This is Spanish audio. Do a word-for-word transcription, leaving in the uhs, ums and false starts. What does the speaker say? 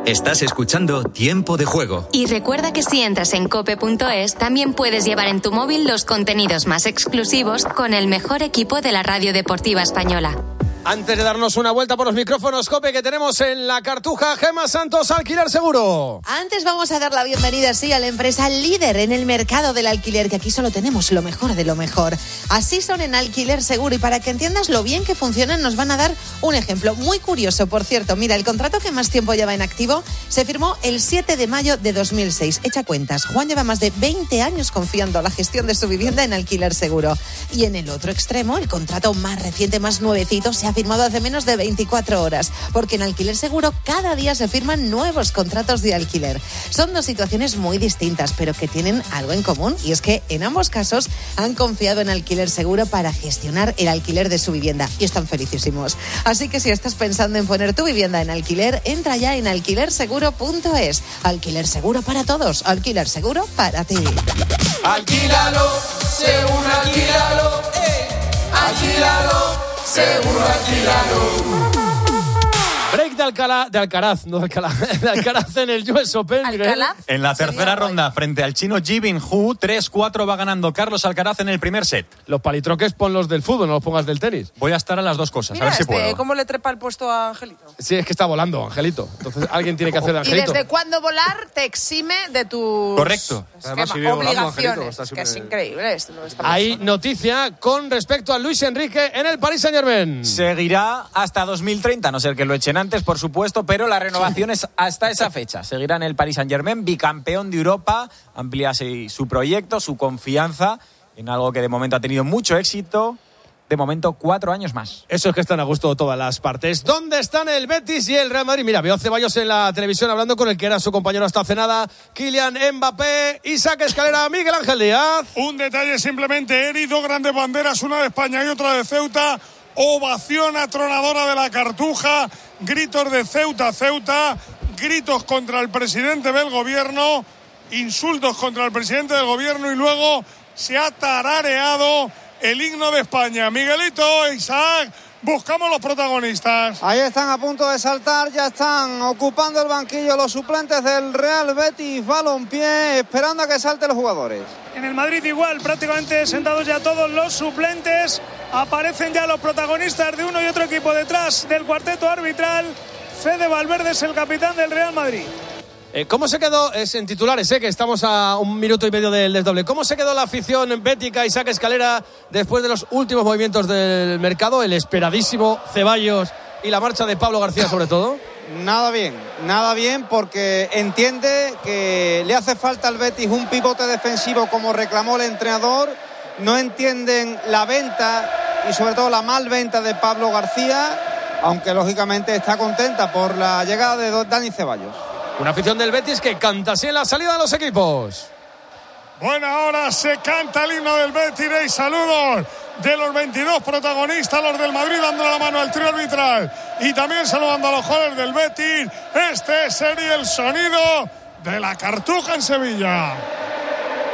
Estás escuchando Tiempo de Juego. Y recuerda que si entras en cope punto es, también puedes llevar en tu móvil los contenidos más exclusivos con el mejor equipo de la radio deportiva española. Antes de darnos una vuelta por los micrófonos COPE que tenemos en la Cartuja, Gemma Santos, Alquiler Seguro. Antes vamos a dar la bienvenida, sí, a la empresa líder en el mercado del alquiler, que aquí solo tenemos lo mejor de lo mejor. Así son en Alquiler Seguro, y para que entiendas lo bien que funcionan nos van a dar un ejemplo muy curioso, por cierto. Mira, el contrato que más tiempo lleva en activo se firmó el siete de mayo de dos mil seis. Echa cuentas, Juan lleva más de veinte años confiando la gestión de su vivienda en Alquiler Seguro. Y en el otro extremo, el contrato más reciente, más nuevecito, se ha firmado hace menos de veinticuatro horas, porque en Alquiler Seguro cada día se firman nuevos contratos de alquiler. Son dos situaciones muy distintas, pero que tienen algo en común, y es que en ambos casos han confiado en Alquiler Seguro para gestionar el alquiler de su vivienda, y están felicísimos. Así que si estás pensando en poner tu vivienda en alquiler, entra ya en alquiler seguro punto es. Alquiler Seguro para todos, Alquiler Seguro para ti. Alquílalo, seguro alquílalo, eh. Alquílalo, seguro alquílalo. Break de Alcalá, de Alcaraz, no de Alcalá, de Alcaraz en el U S Open. ¿Alcalá? En la tercera ronda, frente al chino Ji Bin Hu, tres cuatro va ganando Carlos Alcaraz en el primer set. Los palitroques ponlos del fútbol, no los pongas del tenis. Voy a estar a las dos cosas, Mira, a ver si este, puedo. ¿cómo le trepa el puesto a Angelito? Sí, es que está volando, Angelito. Entonces alguien tiene que hacer de Angelito. ¿Y desde cuándo volar te exime de tus Correcto. esquema, si vive volando, obligaciones? Angelito, Es que es increíble esto. Lo que está Hay pasando. noticia con respecto a Luis Enrique en el Paris Saint-Germain. Seguirá hasta dos mil treinta, a no ser que lo echen antes, por supuesto, pero la renovación es hasta esa fecha. Seguirá en el Paris Saint-Germain, bicampeón de Europa, amplía su proyecto, su confianza en algo que de momento ha tenido mucho éxito. De momento, cuatro años más. Eso es que están a gusto todas las partes. ¿Dónde están el Betis y el Real Madrid? Mira, veo Ceballos en la televisión hablando con el que era su compañero hasta hace nada, Kylian Mbappé, Isaac Escalera, Miguel Ángel Díaz. Un detalle simplemente, Eri, dos grandes banderas, una de España y otra de Ceuta. Ovación atronadora de la Cartuja, gritos de Ceuta, Ceuta, gritos contra el presidente del gobierno, insultos contra el presidente del gobierno, y luego se ha tarareado el himno de España. Miguelito, Isaac, buscamos los protagonistas. Ahí están a punto de saltar, ya están ocupando el banquillo los suplentes del Real Betis Balompié, esperando a que salten los jugadores. En el Madrid igual, prácticamente sentados ya todos los suplentes. Aparecen ya los protagonistas de uno y otro equipo detrás del cuarteto arbitral. Fede Valverde es el capitán del Real Madrid. Eh, ¿Cómo se quedó, es en titulares, eh, que estamos a un minuto y medio del desdoble, cómo se quedó la afición bética, Isaac Escalera, después de los últimos movimientos del mercado, el esperadísimo Ceballos y la marcha de Pablo García sobre todo? Nada bien, nada bien, porque entiende que le hace falta al Betis un pivote defensivo como reclamó el entrenador. No entienden la venta y sobre todo la mal venta de Pablo García, aunque lógicamente está contenta por la llegada de Dani Ceballos. Una afición del Betis que canta así en la salida de los equipos. Buena hora, se canta el himno del Betis y saludos de los veintidós protagonistas, los del Madrid dando la mano al trío arbitral y también saludando a los jugadores del Betis. Este sería el sonido de la Cartuja en Sevilla.